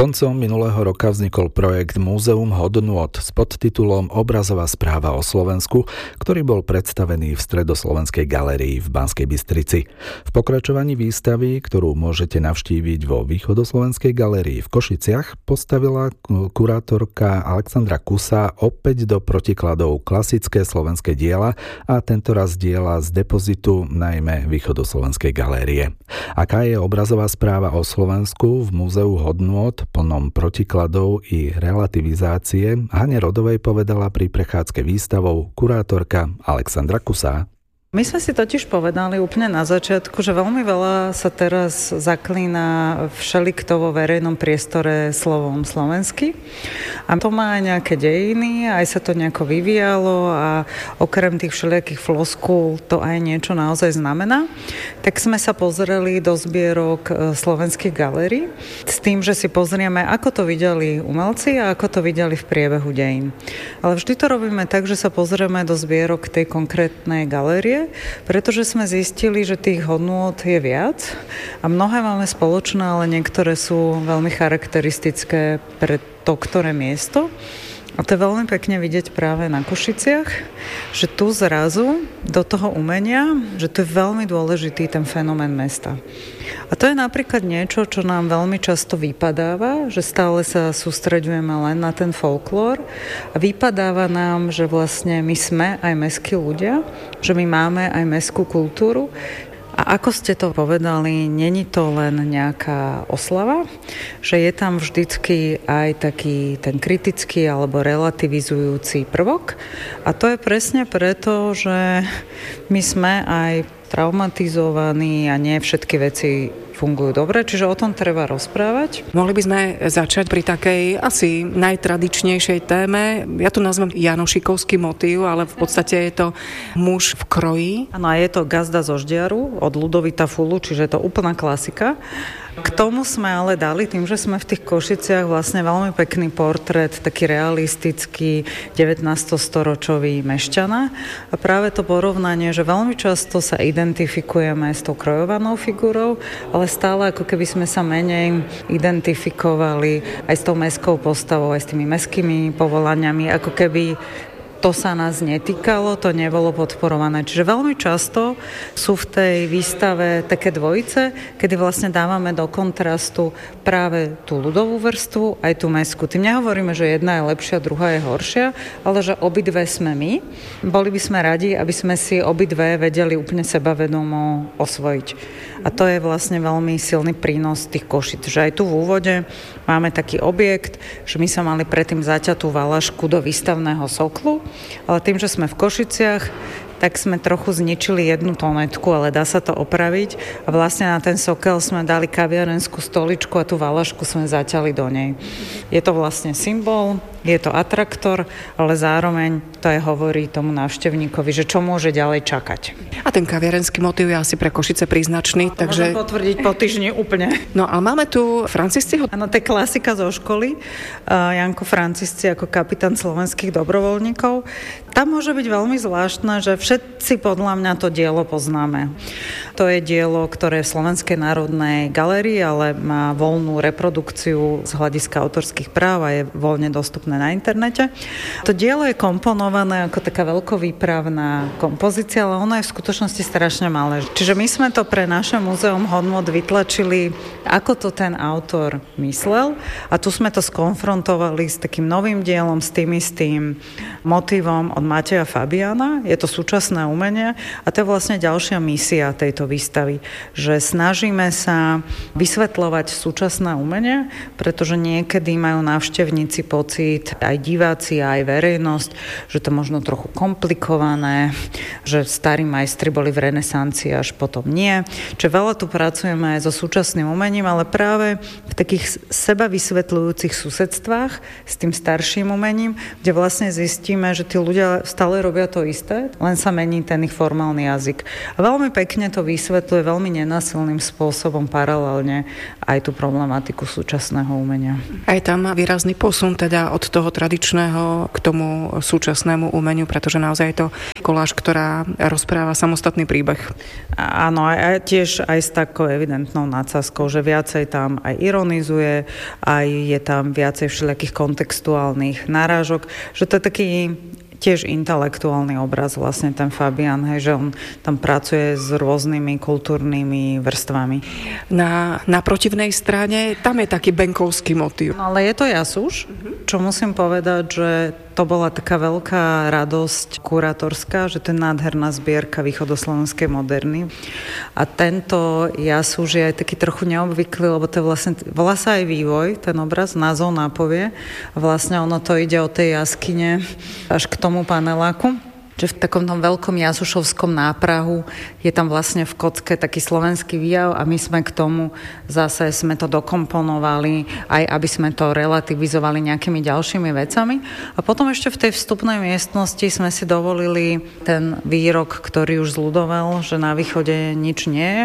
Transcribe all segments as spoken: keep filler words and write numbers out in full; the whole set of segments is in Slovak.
Koncom minulého roka vznikol projekt Múzeum hodnôt s podtitulom Obrazová správa o Slovensku, ktorý bol predstavený v Stredoslovenskej galérii v Banskej Bystrici. V pokračovaní výstavy, ktorú môžete navštíviť vo Východoslovenskej galérii v Košiciach, postavila kurátorka Alexandra Kusa opäť do protikladov klasické slovenské diela a tentoraz diela z depozitu najmä Východoslovenskej galérie. Aká je obrazová správa o Slovensku v Múzeu hodnôt plnom protikladov i relativizácie, Hane Rodovej povedala pri prechádzke výstavou kurátorka Alexandra Kusa. My sme si totiž povedali úplne na začiatku, že veľmi veľa sa teraz zaklína všelikto vo verejnom priestore slovom slovensky. A to má aj nejaké dejiny, aj sa to nejako vyvíjalo a okrem tých všelijakých floskúl to aj niečo naozaj znamená. Tak sme sa pozreli do zbierok slovenských galérií s tým, že si pozrieme, ako to videli umelci a ako to videli v priebehu dejín. Ale vždy to robíme tak, že sa pozrieme do zbierok tej konkrétnej galérie, pretože sme zistili, že tých hodnôt je viac a mnohé máme spoločné, ale niektoré sú veľmi charakteristické pre to, ktoré miesto. A to je veľmi pekne vidieť práve na Košiciach, že tu zrazu do toho umenia, že to je veľmi dôležitý ten fenomén mesta. A to je napríklad niečo, čo nám veľmi často vypadáva, že stále sa sústreďujeme len na ten folklór a vypadáva nám, že vlastne my sme aj mestskí ľudia, že my máme aj mestskú kultúru. A ako ste to povedali, není to len nejaká oslava, že je tam vždycky aj taký ten kritický alebo relativizujúci prvok. A to je presne preto, že my sme aj traumatizovaní a nie všetky veci fungujú dobre, čiže o tom treba rozprávať. Mohli by sme začať pri takej asi najtradičnejšej téme. Ja tu nazvem Janošikovský motív, ale v podstate je to muž v kroji. Áno, a je to Gazda zo Ždiaru od Ludovita Fulu, čiže je to úplná klasika. K tomu sme ale dali, tým, že sme v tých Košiciach, vlastne veľmi pekný portrét, taký realistický devätnástostoročový mešťana. A práve to porovnanie, že veľmi často sa identifikujeme s tou krojovanou figurou, ale stále ako keby sme sa menej identifikovali aj s tou mestskou postavou, aj s tými mestskými povolaniami, ako keby to sa nás netýkalo, to nebolo podporované. Čiže veľmi často sú v tej výstave také dvojice, kedy vlastne dávame do kontrastu práve tú ľudovú vrstvu, aj tú mestskú. Tým nehovoríme, že jedna je lepšia, druhá je horšia, ale že obidve sme my. Boli by sme radi, aby sme si obidve vedeli úplne sebavedomo osvojiť. A to je vlastne veľmi silný prínos tých Košic. Že aj tu v úvode máme taký objekt, že my sa mali predtým zaťatú valašku do výstavného soklu, ale tým, že sme v Košiciach, tak sme trochu zničili jednu tonetku, ale dá sa to opraviť. A vlastne na ten sokel sme dali kaviarenskú stoličku a tú valašku sme zaťali do nej. Je to vlastne symbol, je to atraktor, ale zároveň to aj hovorí tomu návštevníkovi, že čo môže ďalej čakať. A ten kaviarenský motív je asi pre Košice príznačný. To takže... môžem potvrdiť po týždni úplne. No ale máme tu Francisciho. Áno, to je klasika zo školy. Uh, Janko Francisci ako kapitán slovenských dobrovoľníkov. Tam môže byť veľmi zvláštne, že všetci podľa mňa to dielo poznáme. To je dielo, ktoré je v Slovenskej národnej galérii, ale má voľnú reprodukciu z hľadiska autorských práv a je voľne dostupné na internete. To dielo je komponované ako taká veľkovýpravná kompozícia, ale ono je v skutočnosti strašne malé. Čiže my sme to pre naše múzeum hodnôt vytlačili, ako to ten autor myslel, a tu sme to skonfrontovali s takým novým dielom, s tým istým motívom od Mateja Fabiana. Je to súčasné umenie a to je vlastne ďalšia misia tejto výstavy, že snažíme sa vysvetľovať súčasné umenie, pretože niekedy majú návštevníci pocit, aj diváci, aj verejnosť, že to možno trochu komplikované, že starí majstri boli v renesancii, až potom nie. Čiže veľa tu pracujeme aj so súčasným umením, ale práve v takých seba vysvetľujúcich susedstvách s tým starším umením, kde vlastne zistíme, že tí ľudia ľudia stále robia to isté, len sa mení ten ich formálny jazyk. A veľmi pekne to vysvetľuje veľmi nenásilným spôsobom paralelne aj tú problematiku súčasného umenia. Aj tam má výrazný posun teda od toho tradičného k tomu súčasnému umeniu, pretože naozaj je to koláž, ktorá rozpráva samostatný príbeh. Áno, a tiež aj s takou evidentnou nadsázkou, že viacej tam aj ironizuje, aj je tam viacej všelijakých kontextuálnych narážok, že to je taký tiež intelektuálny obraz vlastne ten Fabián, hej, že on tam pracuje s rôznymi kultúrnymi vrstvami. Na, na protivnej strane tam je taký benkovský motív. No, ale je to Jasúš, čo musím povedať, že to bola taká veľká radosť kurátorská, že to je nádherná zbierka východoslovenskej moderny. A tento Jasúš je aj taký trochu neobvyklý, lebo to je vlastne, volá sa aj Vývoj, ten obraz, názov nápovie. A vlastne ono to ide od tej jaskyne až k tomu paneláku, že v takom tom veľkom Jasušovskom náprahu je tam vlastne v kocke taký slovenský výjav a my sme k tomu zase sme to dokomponovali, aj aby sme to relativizovali nejakými ďalšími vecami. A potom ešte v tej vstupnej miestnosti sme si dovolili ten výrok, ktorý už zľudoval, že na východe nič nie je.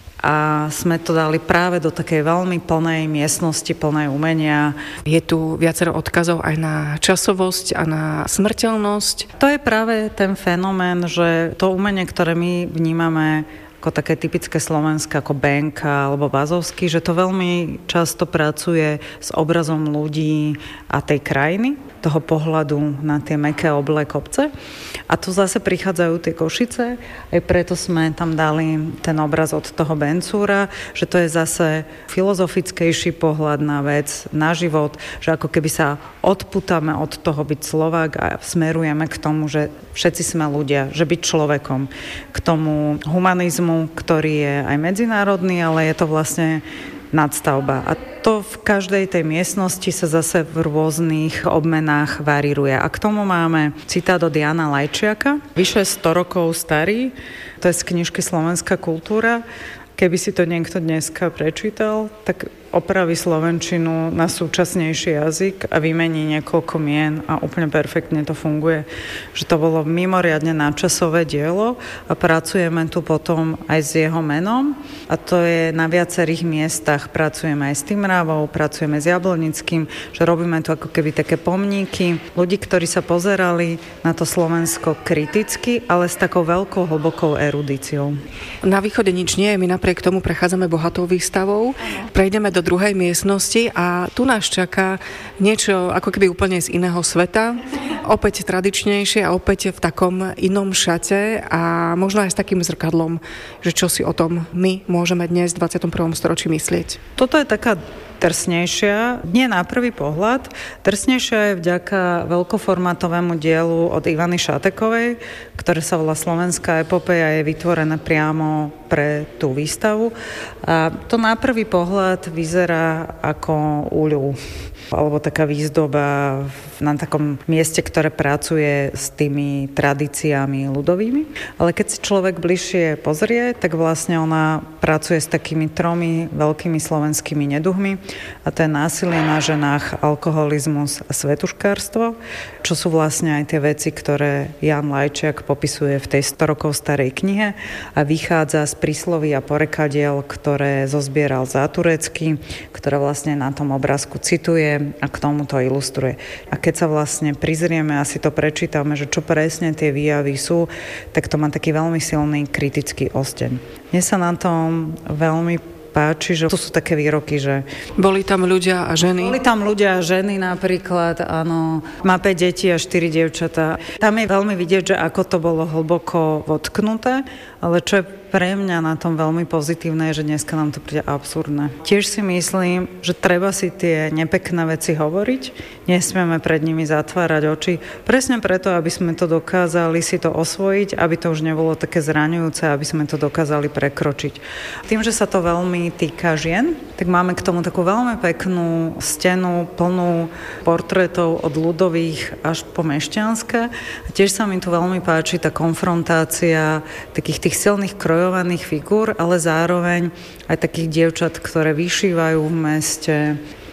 A sme to dali práve do takej veľmi plnej miestnosti, plnej umenia. Je tu viacero odkazov aj na časovosť a na smrteľnosť. To je práve ten fenomén, že to umenie, ktoré my vnímame ako také typické slovenské, ako Benka alebo Vazovský, že to veľmi často pracuje s obrazom ľudí a tej krajiny, toho pohľadu na tie mäkké oblé kopce. A tu zase prichádzajú tie Košice, aj preto sme tam dali ten obraz od toho Bencúra, že to je zase filozofickejší pohľad na vec, na život, že ako keby sa odputáme od toho byť Slovák a smerujeme k tomu, že všetci sme ľudia, že byť človekom, k tomu humanizmu, ktorý je aj medzinárodný, ale je to vlastne nadstavba. A to v každej tej miestnosti sa zase v rôznych obmenách varíruje. A k tomu máme citát od Jana Lajčiaka, vyše sto rokov starý, to je z knižky Slovenská kultúra. Keby si to niekto dneska prečítal, tak opraví slovenčinu na súčasnejší jazyk a vymení niekoľko mien a úplne perfektne to funguje. Že to bolo mimoriadne nadčasové dielo a pracujeme tu potom aj s jeho menom a to je na viacerých miestach. Pracujeme aj s Timravou, pracujeme s Jablonickým, že robíme tu ako keby také pomníky ľudí, ktorí sa pozerali na to Slovensko kriticky, ale s takou veľkou, hlbokou erudíciou. Na východe nič nie je, my napriek tomu prechádzame bohatou výstavou. Prejdeme do druhej miestnosti a tu nás čaká niečo ako keby úplne z iného sveta. Opäť tradičnejšie a opäť v takom inom šate a možno aj s takým zrkadlom, že čo si o tom my môžeme dnes v dvadsiatom prvom storočí myslieť. Toto je taká drsnejšia, nie na prvý pohľad, drsnejšia je vďaka veľkoformátovému dielu od Ivany Šatekovej, ktoré sa volá Slovenská epopeja, je vytvorené priamo pre tú výstavu. A to na prvý pohľad vyzerá ako úľu alebo taká výzdoba na takom mieste, ktoré pracuje s tými tradíciami ľudovými. Ale keď si človek bližšie pozrie, tak vlastne ona pracuje s takými tromi veľkými slovenskými neduhmi a to je násilie na ženách, alkoholizmus a svetuškárstvo, čo sú vlastne aj tie veci, ktoré Jan Lajčiak popisuje v tej sto rokov starej knihe a vychádza z prísloví a porekadiel, ktoré zozbieral Záturecký, ktoré vlastne na tom obrázku cituje a k tomu to ilustruje. A keď sa vlastne prizrieme a si to prečítame, že čo presne tie výjavy sú, tak to má taký veľmi silný kritický osteň. Mne sa na tom veľmi páči, že to sú také výroky, že boli tam ľudia a ženy. Boli tam ľudia a ženy napríklad, áno. Má päť detí a štyri dievčatá. Tam je veľmi vidieť, že ako to bolo hlboko votknuté, ale čo je pre mňa na tom veľmi pozitívne je, že dneska nám to príde absurdné. Tiež si myslím, že treba si tie nepekné veci hovoriť, nesmieme pred nimi zatvárať oči, presne preto, aby sme to dokázali si to osvojiť, aby to už nebolo také zraňujúce, aby sme to dokázali prekročiť. Tým, že sa to veľmi týka žien, tak máme k tomu takú veľmi peknú stenu plnú portrétov od ľudových až po mešťanské. A tiež sa mi tu veľmi páči tá konfrontácia takých tých silných krojovaných figúr, ale zároveň aj takých dievčat, ktoré vyšívajú v meste.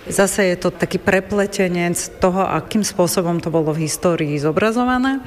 Zase je to taký prepletenec toho, akým spôsobom to bolo v histórii zobrazované.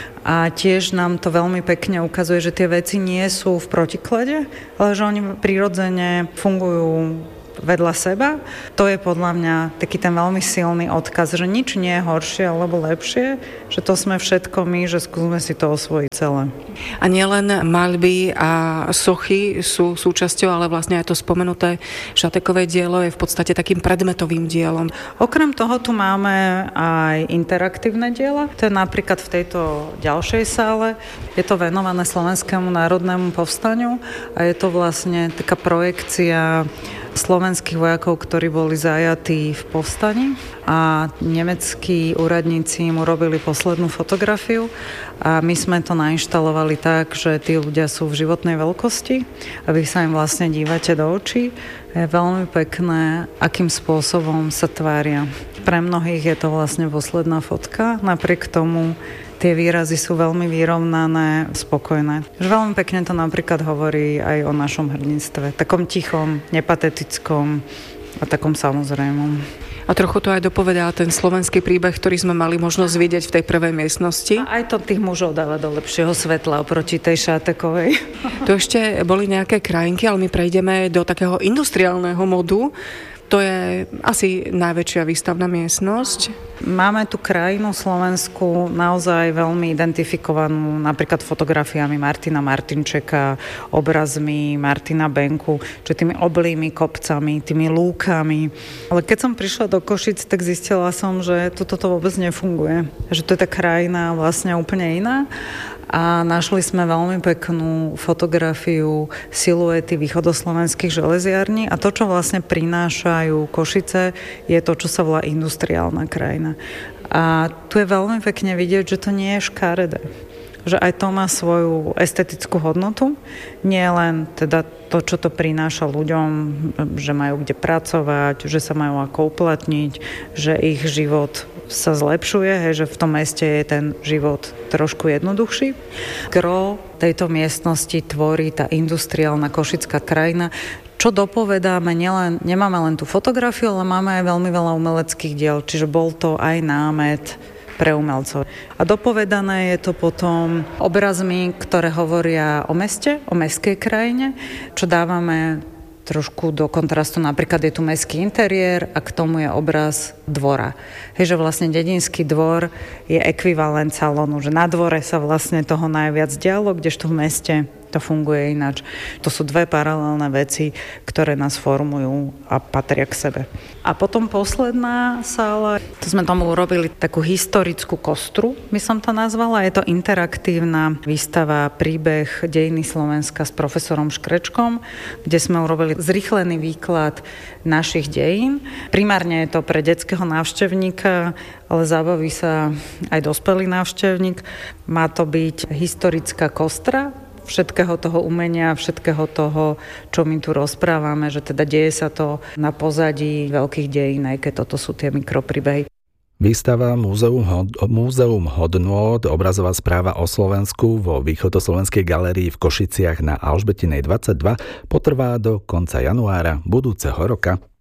A tiež nám to veľmi pekne ukazuje, že tie veci nie sú v protiklade, ale že oni prirodzene fungujú vedľa seba. To je podľa mňa taký ten veľmi silný odkaz, že nič nie je horšie alebo lepšie, že to sme všetko my, že skúsme si to osvojiť celé. A nielen maľby a sochy sú súčasťou, ale vlastne aj to spomenuté Šatekové dielo je v podstate takým predmetovým dielom. Okrem toho tu máme aj interaktívne diela. To je napríklad v tejto ďalšej sále. Je to venované Slovenskému národnému povstaniu a je to vlastne taká projekcia slovenských vojakov, ktorí boli zajatí v povstaní a nemeckí úradníci im urobili poslednú fotografiu a my sme to nainštalovali tak, že tí ľudia sú v životnej veľkosti a vy sa im vlastne dívate do očí. Je veľmi pekné, akým spôsobom sa tvária. Pre mnohých je to vlastne posledná fotka, napriek tomu tie výrazy sú veľmi vyrovnané, spokojné. Veľmi pekne to napríklad hovorí aj o našom hrdinstve. Takom tichom, nepatetickom a takom samozrejmom. A trochu to aj dopovedá ten slovenský príbeh, ktorý sme mali možnosť vidieť v tej prvej miestnosti. A aj to tých mužov dáva do lepšieho svetla oproti tej Šatekovej. Tu ešte boli nejaké krajinky, ale my prejdeme do takého industriálneho modu. To je asi najväčšia výstavná miestnosť. Máme tu krajinu Slovensku naozaj veľmi identifikovanú napríklad fotografiami Martina Martinčeka, obrazmi Martina Benku, čiže tými oblými kopcami, tými lúkami. Ale keď som prišla do Košic, tak zistila som, že toto to vôbec nefunguje. Že to je tá krajina vlastne úplne iná. A našli sme veľmi peknú fotografiu siluety východoslovenských železiarní a to, čo vlastne prinášajú Košice, je to, čo sa volá industriálna krajina. A tu je veľmi pekne vidieť, že to nie je škaredé. Že aj to má svoju estetickú hodnotu. Nie len teda to, čo to prináša ľuďom, že majú kde pracovať, že sa majú ako uplatniť, že ich život sa zlepšuje, hej, že v tom meste je ten život trošku jednoduchší. Gro tejto miestnosti tvorí tá industriálna košická krajina, čo dopovedáme, nielen, nemáme len tú fotografiu, ale máme aj veľmi veľa umeleckých diel, čiže bol to aj námet pre umelcov. A dopovedané je to potom obrazmi, ktoré hovoria o meste, o mestskej krajine, čo dávame trošku do kontrastu. Napríklad je tu mestský interiér a k tomu je obraz dvora. Hej, že vlastne dedinský dvor je ekvivalent salónu, že na dvore sa vlastne toho najviac dialo, kdežto v meste to funguje ináč. To sú dve paralelné veci, ktoré nás formujú a patria k sebe. A potom posledná sála, to sme tomu urobili takú historickú kostru, by som to nazvala. Je to interaktívna výstava Príbeh dejiny Slovenska s profesorom Škrečkom, kde sme urobili zrýchlený výklad našich dejín. Primárne je to pre detského návštevníka, ale zabaví sa aj dospelý návštevník. Má to byť historická kostra všetkého toho umenia, všetkého toho, čo my tu rozprávame, že teda deje sa to na pozadí veľkých dejín, aj keď toto sú tie mikropríbehy. Výstava Múzeum, hod- Múzeum hodnôt, obrazová správa o Slovensku vo Východoslovenskej galérii v Košiciach na Alžbetinej dvadsaťdva potrvá do konca januára budúceho roka.